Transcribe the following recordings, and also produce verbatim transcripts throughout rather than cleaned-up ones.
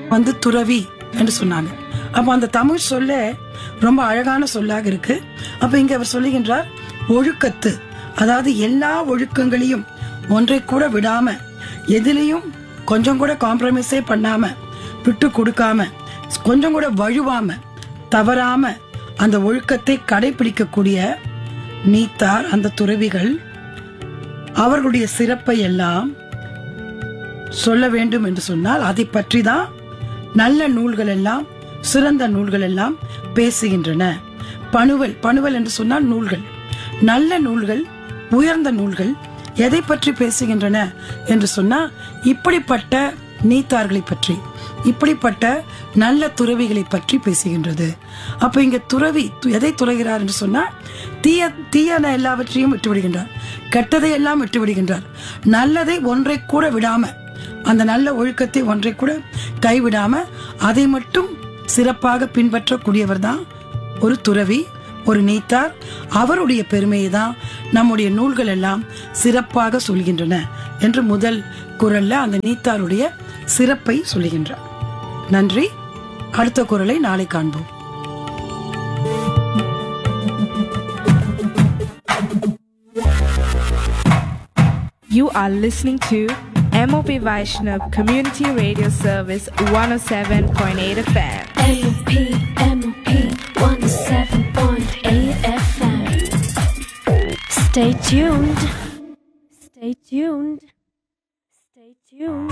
வந்து துறவி என்று சொன்னாங்க. அப்ப அந்த தமிழ் சொல்ல ரொம்ப அழகான சொல்லாக இருக்கு. அப்ப இங்க அவர் சொல்லுகின்றார், ஒழுக்கத்து, அதாவது எல்லா ஒழுக்கங்களையும் ஒன்றை கூட விடாம, எதிலையும் கொஞ்சம் கூட காம்ப்ரமைஸே பண்ணாம, விட்டு கொடுக்காம, கொஞ்சம் கூட வழுவாம, தவறாம அந்த ஒழுக்கத்தை கடைபிடிக்கக்கூடிய நீத்தார், அந்த துறவிகள், அவர்களுடைய சிறப்பை எல்லாம் சொல்ல வேண்டும் என்று சொன்னால் அதை பற்றி தான் நல்ல நூல்கள் எல்லாம், சிறந்த நூல்கள் எல்லாம் பேசுகின்றன. பணுவல், பணுவல் என்று சொன்னால் நூல்கள், நல்ல நூல்கள், உயர்ந்த நூல்கள் எதை பற்றி பேசுகின்றன என்று சொன்னா, இப்படிப்பட்ட நீத்தார்களை பற்றி, இப்படிப்பட்ட நல்ல துறவிகளை பற்றி பேசுகின்றது. அப்ப இங்க துறவி எதை துறகிறார் என்று சொன்னா, தீய தீயான எல்லாவற்றையும் விட்டு விடுகின்றார், கெட்டதை எல்லாம் விட்டு விடுகின்றார், நல்லதை ஒன்றை கூட விடாம, அந்த நல்ல ஒழுக்கத்தை ஒன்றை கூட கைவிடாம அதை மட்டும் சிறப்பாக பின்பற்றக்கூடியவர் தான் ஒரு துறவி, ஒரு நீத்தார். அவருடைய பெருமையை தான் நம்முடைய நூல்கள் எல்லாம் சிறப்பாக சொல்கின்றன என்று முதல் குறள்ல அந்த நீத்தாருடைய சிறப்பை சொல்லுகின்றார். நன்றி. அடுத்த குறளை நாளை காண்போம். You are listening to M O P Vaishnav Community Radio Service one oh seven point eight F M. M O P, M O P one oh seven point eight F M. Stay tuned. Stay tuned. Stay tuned.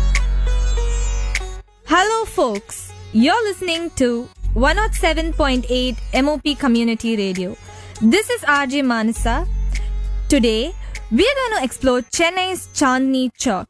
Hello folks, you're listening to one oh seven point eight M O P Community Radio. This is R J Manasa. Today, we're going to explore Chennai's Chandni Chowk.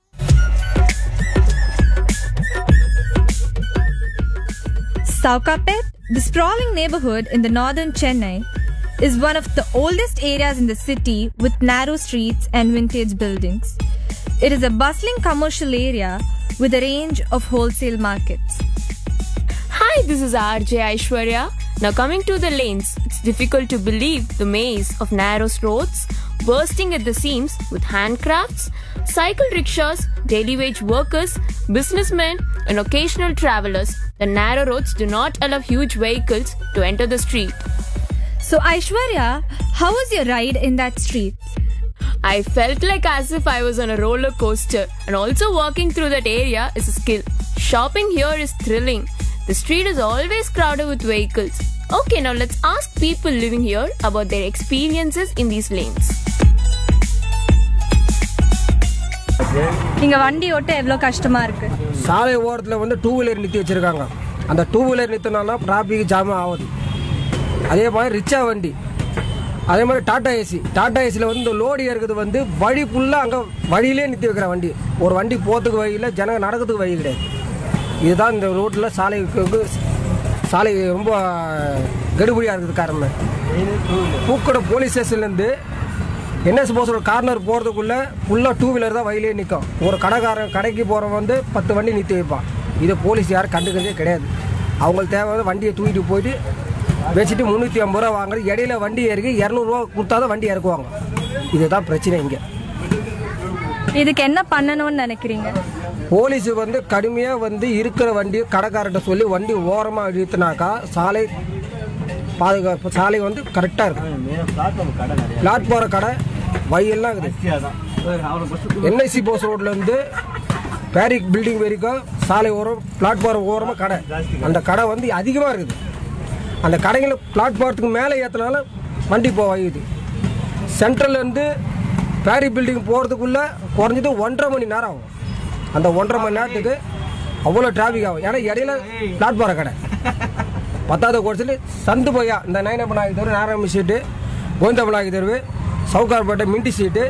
Saukapet, the sprawling neighborhood in the northern Chennai, is one of the oldest areas in the city with narrow streets and vintage buildings. It is a bustling commercial area with a range of wholesale markets. Hi, this is R J Aishwarya. Now coming to the lanes, it's difficult to believe the maze of narrow roads bursting at the seams with handcrafts, cycle rickshaws, daily wage workers, businessmen and occasional travelers. The narrow roads do not allow huge vehicles to enter the street. So Aishwarya, how was your ride in that street? I felt like as if I was on a roller coaster, and also walking through that area is a skill. Shopping here is thrilling. The street is always crowded with vehicles. Okay, now let's ask people living here about their experiences in these lanes. நீங்க வண்டி ஓட்ட எவ்வளவு கஷ்டமா இருக்கு? சாலை ஓரத்தில் வந்து two wheeler நிறுத்தி வச்சிருக்காங்க. அந்த டூ வீலர் நிறுத்தினால டிராஃபிக் ஜாம் ஆகுது. அதே மாதிரி ரிச்சா வண்டி, அதே மாதிரி டாடா ஏசி, டாடா ஏசியில் வந்து இந்த லோடி இருக்கிறது வந்து வழி ஃபுல்லாக அங்கே வழியிலே நிறுத்தி வைக்கிற வண்டி. ஒரு வண்டி போகிறதுக்கு வழியில், ஜனங்க நடக்கிறதுக்கு வழி கிடையாது. இதுதான் இந்த ரோட்டில் சாலைக்கு சாலை ரொம்ப கெடுபடியாக இருக்குது காரணமே. பூக்கடை போலீஸ் ஸ்டேஷன்லேருந்து என்எஸ் போஸோட கார்னர் போகிறதுக்குள்ளே ஃபுல்லாக டூ வீலர் தான் வழியிலே நிற்கும். ஒரு கடைக்காரன் கடைக்கு போகிறவன் வந்து பத்து வண்டி நிறுத்தி வைப்பான். இதை போலீஸ் யாரும் கண்டுக்கிறதே கிடையாது. அவங்களுக்கு தேவை வந்து வண்டியை தூக்கிட்டு போயிட்டு வச்சுட்டு முந்நூற்றி ஐம்பது ரூபா வாங்குறது. இடையில வண்டி இறக்கி இரநூறுவா கொடுத்தா தான் வண்டி இறக்குவாங்க. இதுதான் பிரச்சனை இங்கே. இதுக்கு என்ன பண்ணணும்னு நினைக்கிறீங்க? போலீஸ் வந்து கடுமையாக வந்து இருக்கிற வண்டி கடைக்காரர்கிட்ட சொல்லி வண்டி ஓரமாக இழுத்துனாக்கா சாலை பாதுகாப்பு, சாலை வந்து கரெக்டாக இருக்கும். பிளாட்ஃபார கடை வழியெல்லாம் இருக்குது. என்ஐசி போஸ் ரோட்லேருந்து பேரிக் பில்டிங் வரைக்கும் சாலை ஓரம் பிளாட்ஃபாரம் ஓரமாக கடை. அந்த கடை வந்து அதிகமாக இருக்குது. அந்த கடைகளை பிளாட்ஃபாரத்துக்கு மேலே ஏற்றினால வண்டி போக வைக்குது. சென்ட்ரல்லேருந்து பேரி பில்டிங் போகிறதுக்குள்ளே குறைஞ்சது ஒன்றரை மணி நேரம் ஆகும். அந்த ஒன்றரை மணி நேரத்துக்கு அவ்வளோ டிராஃபிக் ஆகும். ஏன்னா இடையில பிளாட்ஃபார கடை பத்தாவது கோர்ஸில் சந்து போயா இந்த நயனப்பனாகி தெருவு, நாராயண சீட்டு, கோவிந்தப்பனாகி தெருவு, சவுகார்பேட்டை மின்டி சீட்டு,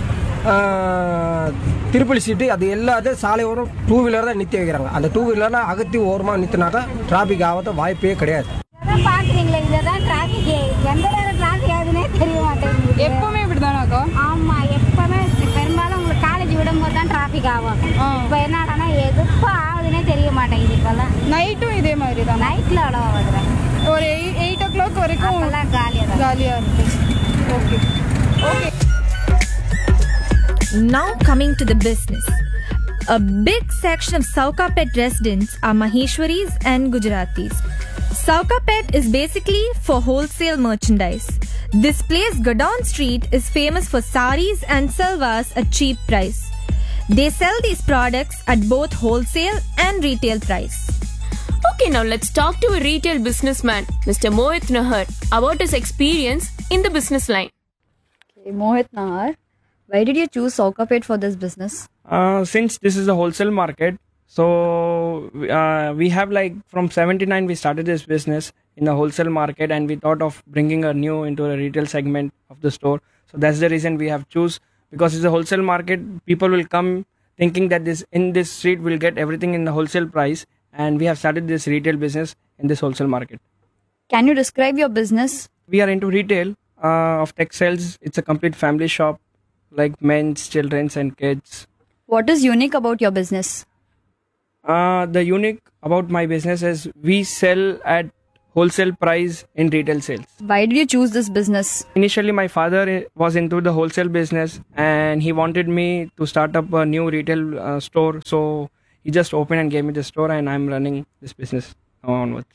திருப்பதி சீட்டு, அது எல்லாத்தையும் சாலை ஓரம் டூ வீலர் தான் நிறுத்தி வைக்கிறாங்க. அந்த டூ வீலர்லாம் அகத்தி ஓரமாக நிறுத்தினாக்கா டிராஃபிக் ஆகாத வாய்ப்பே கிடையாது. பாக்குறீங்களா, இதுதான் டிராஃபிக். எந்த நேரம் டிராஃபிக் ஆகுதுன்னே தெரிய மாட்டேங்குது. எப்பவுமே இப்படிதானாக்கா? ஆமா, எப்பவுமே பெரும்பாலும் உங்களுக்கு காலேஜ் விடும்போது தான் டிராஃபிக் ஆகும். இப்போ என்னன்னா எதுப்போ ஆகுதுன்னே தெரிய மாட்டேங்குது. இப்பெல்லாம் நைட்டும் இதே மாதிரி தான். நைட்ல அவ்வளோ வருதுறாங்க. ஒரு எயிட் ஓ கிளாக் வரைக்கும் காலியா காலியா இருக்கு. Okay okay. Now coming to the business. A big section of Saukapet residents are Maheshwaris and Gujaratis. Saukapet is basically for wholesale merchandise. This place, Godown Street, is famous for saris and salwars at cheap price. They sell these products at both wholesale and retail price. Okay, now let's talk to a retail businessman, Mister Mohit Nahar, about his experience in the business line. Okay, Mohit Nahar, why did you choose Saukapet for this business? Uh, since this is a wholesale market, so uh, we have like from seventy-nine we started this business in the wholesale market, and we thought of bringing a new into a retail segment of the store. So that's the reason we have choose, because it's a wholesale market. People will come thinking that this in this street will get everything in the wholesale price, and we have started this retail business in this wholesale market. Can you describe your business? We are into retail uh, of textiles. It's a complete family shop, like men's, children's, and kids. What is unique about your business? Uh, the unique about my business is we sell at wholesale price in retail sales. Why did you choose this business? Initially, my father was into the wholesale business, and he wanted me to start up a new retail uh, store. So he just opened and gave me the store, and I'm running this business now onwards.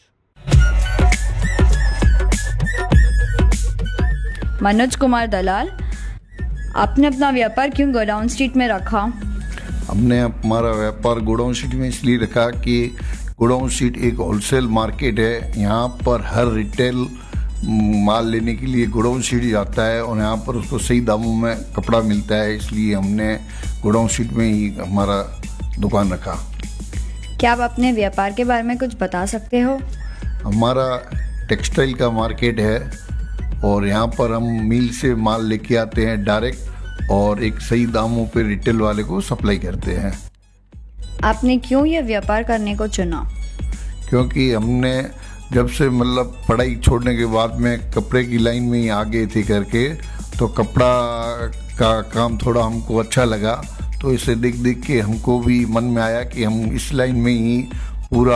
Manoj Kumar दलाल, आपने अपना व्यापार क्यों godown street में रखा? हमने हमारा व्यापार godown street में इसलिए रखा कि गोडाउन स्ट्रीट एक होलसेल मार्केट है. यहाँ पर हर रिटेल माल लेने के लिए गोडाउन स्ट्रीट जाता है, और यहाँ पर उसको सही दामों में कपड़ा मिलता है. इसलिए हमने गोडाउन स्ट्रीट में ही हमारा दुकान रखा. क्या आप अपने व्यापार के बारे में कुछ बता सकते हो? हमारा टेक्सटाइल का मार्केट है, और यहाँ पर हम मिल से माल लेके आते हैं डायरेक्ट, और एक सही दामों पे रिटेल वाले को सप्लाई करते हैं. आपने क्यों ये व्यापार करने को चुना? क्योंकि हमने जब से मतलब पढ़ाई छोड़ने के बाद में कपड़े की लाइन में ही आ गए थे करके, तो कपड़ा का काम थोड़ा हमको अच्छा लगा. तो इसे देख देख के हमको भी मन में आया कि हम इस लाइन में ही पूरा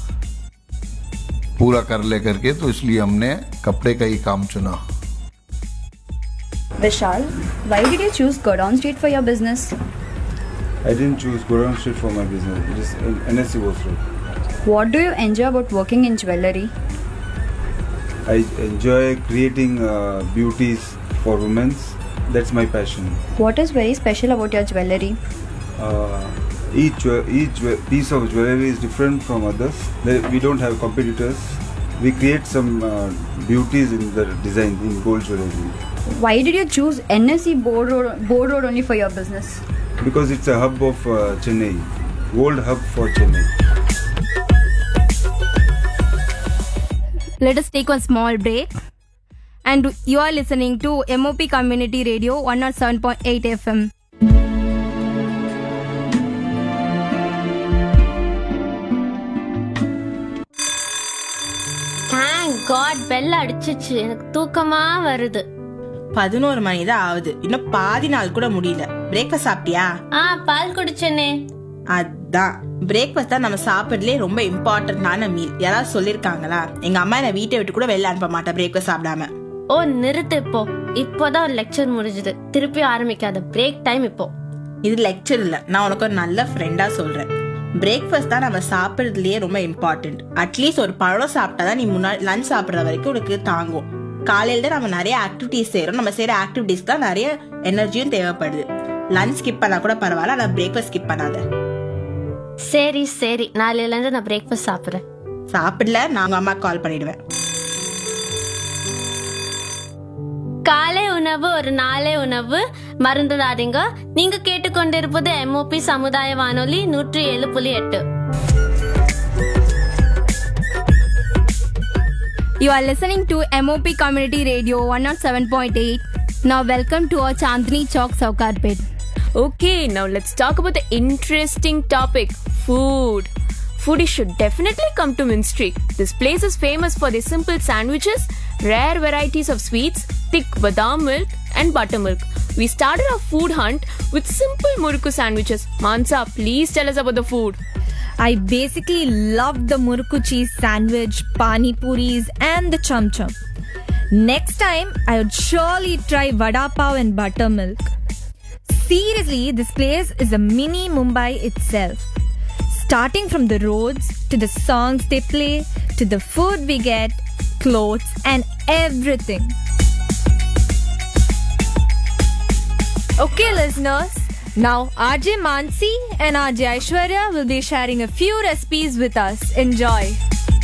पूरा कर ले करके, तो इसलिए हमने कपड़े का ही काम चुना. Vishal, why did you choose Godown Street for your business? I didn't choose Godown Street for my business. It is N S C Wharf Road. What do you enjoy about working in jewellery? I enjoy creating uh, beauties for women. That's my passion. What is very special about your jewellery? Uh, each each piece of jewellery is different from others. We don't have competitors. We create some uh, beauties in the design in gold jewellery. Why did you choose N S C Board Road, Board Road only for your business? Because it's a hub of uh, Chennai, gold hub for Chennai. Let us take one small break. And you are listening to M O P Community Radio one oh seven point eight F M. Thank God, bell அடிச்சிச்சு. எனக்கு தூக்கமா வருது. பதினோரு மணி தான் ஆகுது. இன்னும் பாதி நாள் கூட முடியல. பிரேக்ஃபாஸ்ட் சாப்பிட்டியா? ஆ, பால் குடிச்சேனே. அதான் பிரேக்ஃபாஸ்ட் தான் நம்ம சாப்பிடலே ரொம்ப இம்பார்ட்டன்டான மீல். யாராவது சொல்லிருக்காங்களா? எங்க அம்மா என்ன வீட்டை விட்டு கூட வெளில அனுப்ப மாட்டேன் பிரேக்ஃபாஸ்ட் சாப்பிடாம. ஓ, நிறுத்து இப்போ. இப்போதான் ஒரு லெக்சர் முடிஞ்சது. திருப்பி ஆரம்பிக்காத. பிரேக் டைம் இப்போ. இது லெக்சர் இல்ல, நான் உனக்கு ஒரு நல்ல ஃப்ரெண்டா சொல்றேன். பிரேக்ஃபாஸ்ட் தான் நம்ம சாப்பிடுறதுலயே ரொம்ப இம்பார்ட்டன்ட். அட்லீஸ்ட் ஒரு பழம் சாப்பிட்டாதான் நீ முன்னாடி லஞ்ச் சாப்பிடுற வரைக்கும் உனக்கு தாங்கும். காலையில தான் நம்ம நிறைய ஆக்டிவிட்டிஸ் செய்யறோம். நம்ம செய்யற ஆக்டிவிட்டிஸ் தான் நிறைய எனர்ஜியும் தேவைப்படுது. லஞ்ச் ஸ்கிப் பண்ணா கூட பரவாயில்ல, ஆனா பிரேக்ஃபாஸ்ட் ஸ்கிப் பண்ணாத. சரி சரி, நாளையில இருந்து நான் பிரேக்ஃபாஸ்ட் சாப்பிடுறேன். சாப்பிடல, நான் அம்மா கால் பண்ணிடுவேன். காலை உணவு ஒரு நாளை உணவு, மறந்துடாதீங்க. நீங்க கேட்டுக்கொண்டிருப்பது எம்ஓபி சமுதாய வானொலி நூற்றி ஏழு புள்ளி எட்டு. You are listening to M O P Community Radio one oh seven point eight. Now welcome to our Chandni Chowk Saukapet. Okay, now let's talk about the interesting topic, food. Foodies should definitely come to Mint Street. This place is famous for their simple sandwiches, rare varieties of sweets, thick badam milk and buttermilk. We started our food hunt with simple murukku sandwiches. Mansa, please tell us about the food. I basically loved the murukku cheese sandwich, pani puris and the chum chum. Next time, I would surely try vada pav and buttermilk. Seriously, this place is a mini Mumbai itself. Starting from the roads, to the songs they play, to the food we get, clothes and everything. Okay listeners, now R J Mansi and R J Aishwarya will be sharing a few recipes with us. Enjoy.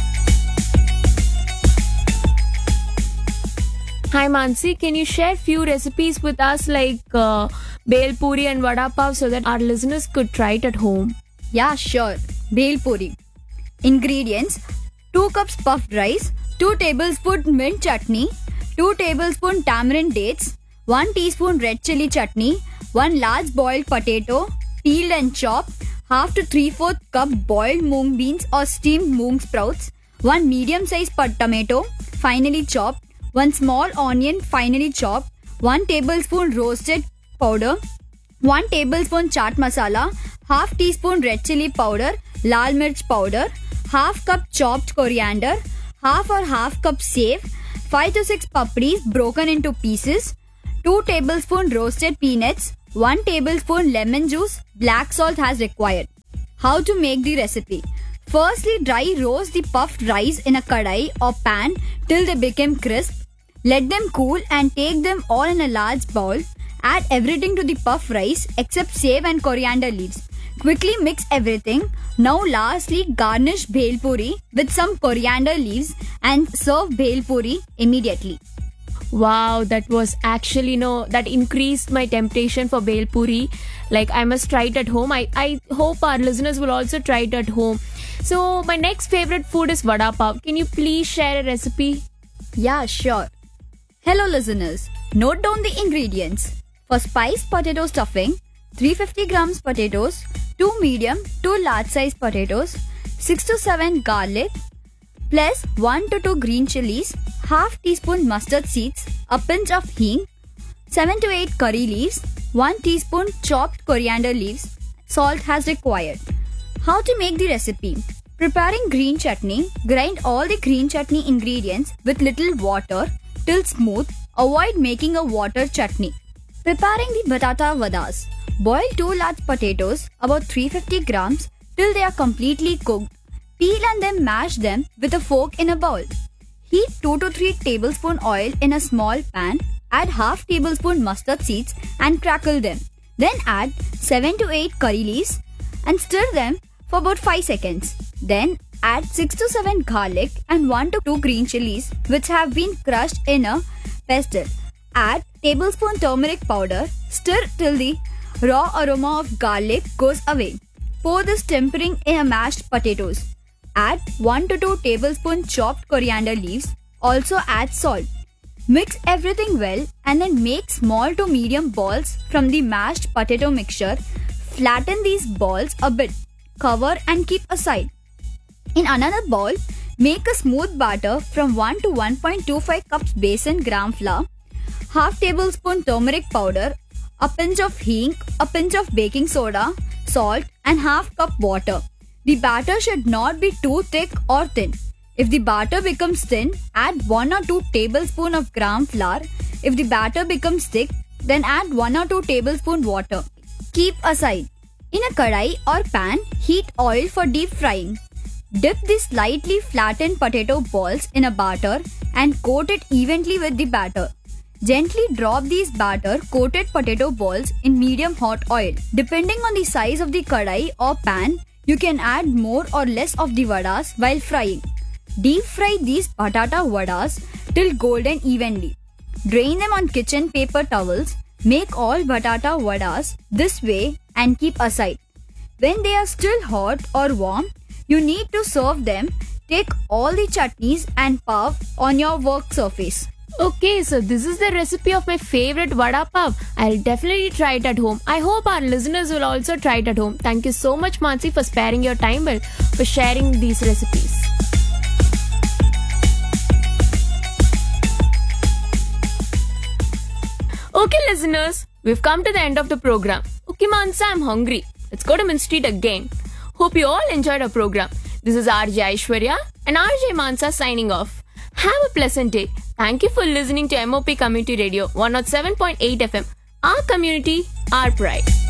Hi Mansi, can you share few recipes with us like uh, Bel Puri and Vada Pav so that our listeners could try it at home? Yeah, sure. Bel Puri. Ingredients: two cups puffed rice, two tablespoons mint chutney, two tablespoons tamarind dates, one teaspoon red chili chutney, one large boiled potato, peeled and chopped, half to three-fourth cup boiled mung beans or steamed mung sprouts, one medium-sized tomato, finely chopped, one small onion, finely chopped, one tablespoon roasted powder, one tablespoon chaat masala, half teaspoon red chili powder, lal mirch powder, half cup chopped coriander, half or half cup save, five to six papris broken into pieces, two tablespoon roasted peanuts, one tablespoon lemon juice, black salt as required. How to make the recipe? Firstly, dry roast the puffed rice in a kadai or pan till they become crisp. Let them cool and take them all in a large bowl. Add everything to the puffed rice except save and coriander leaves. Quickly mix everything. Now lastly, garnish bhel puri with some coriander leaves and serve bhel puri immediately. Wow, that was actually no that increased my temptation for Bel Puri. Like I must try it at home. I, I hope our listeners will also try it at home. So my next favorite food is Vada Pav. Can you please share a recipe? Yeah, sure. Hello listeners. Note down the ingredients. For spiced potato stuffing, three hundred fifty grams potatoes, two medium, two large size potatoes, six to seven garlic, plus one to two green chilies, half teaspoon mustard seeds, a pinch of hing, seven to eight curry leaves, one teaspoon chopped coriander leaves, salt as required. How to make the recipe? Preparing green chutney, grind all the green chutney ingredients with little water till smooth. Avoid making a water chutney. Preparing the batata vadas. Boil two large potatoes, about three hundred fifty grams, till they are completely cooked. Peel and then mash them with a fork in a bowl. Heat two to three tablespoon oil in a small pan. Add half tablespoon mustard seeds and crackle them. Then add seven to eight curry leaves and stir them for about five seconds. Then add six to seven garlic and one to two green chilies which have been crushed in a pestle. Add tablespoon turmeric powder. Stir till the raw aroma of garlic goes away. Pour this tempering in a mashed potatoes. Add one to two tablespoons chopped coriander leaves. Also add salt. Mix everything well and then make small to medium balls from the mashed potato mixture. Flatten these balls a bit. Cover and keep aside. In another bowl, make a smooth batter from one to one point two five cups besan gram flour, half tablespoon turmeric powder, a pinch of hing, a pinch of baking soda, salt and half cup water. The batter should not be too thick or thin. If the batter becomes thin, add one or two tablespoons of gram flour. If the batter becomes thick, then add one or two tablespoons water. Keep aside. In a kadai or pan, heat oil for deep frying. Dip the slightly flattened potato balls in a batter and coat it evenly with the batter. Gently drop these batter coated potato balls in medium hot oil. Depending on the size of the kadai or pan, you can add more or less of the vadas while frying. Deep fry these batata vadas till golden evenly. Drain them on kitchen paper towels. Make all batata vadas this way and keep aside. When they are still hot or warm, you need to serve them. Take all the chutneys and pav on your work surface. Okay, so this is the recipe of my favorite vada pav. I'll definitely try it at home. I hope our listeners will also try it at home. Thank you so much, Mansi, for sparing your time well, for sharing these recipes. Okay, listeners, we've come to the end of the program. Okay, Mansa, I'm hungry. Let's go to Mint Street again. Hope you all enjoyed our program. This is R J Aishwarya and R J Mansa signing off. Have a pleasant day. Thank you for listening to M O P Community Radio one oh seven point eight F M. Our community, our pride.